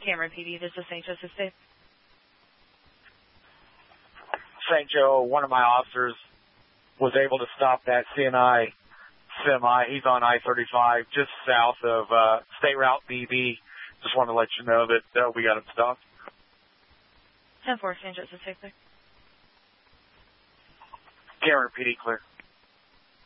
Cameron PD, this is St. Joseph State. St. Joe, one of my officers was able to stop that CNI semi. He's on I-35 just south of State Route BB. Just wanted to let you know that we got him stopped. 10-4, St. Joseph State, clear. Cameron PD, clear.